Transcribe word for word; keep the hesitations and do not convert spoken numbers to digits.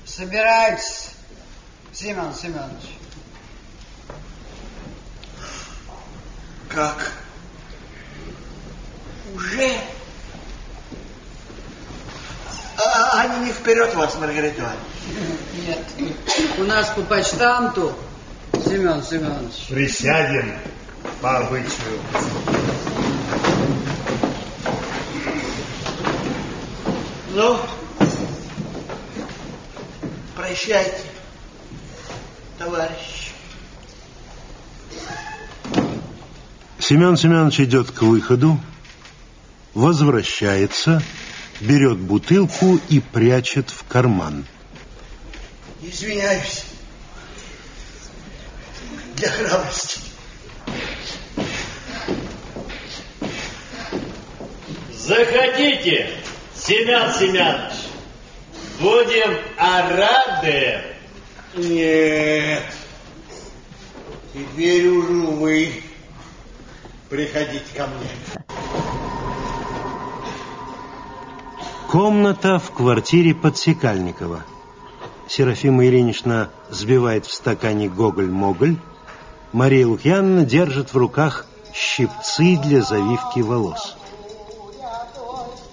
Собирайтесь, Семен Семенович. Как? Уже? А, они не вперед вас, Маргарита Ивановна? Нет. У нас по почтамту, Семен Семенович. Присядем по обычаю. Ну, прощайте, товарищ. Семен Семенович идет к выходу, возвращается, берет бутылку и прячет в карман. Извиняюсь. Для храбрости. Заходите, Семен Семенович. Будем рады. Нет. Теперь уже вы приходите ко мне. Комната в квартире Подсекальникова. Серафима Ильинична сбивает в стакане гоголь-моголь. Мария Лукьяновна держит в руках щипцы для завивки волос.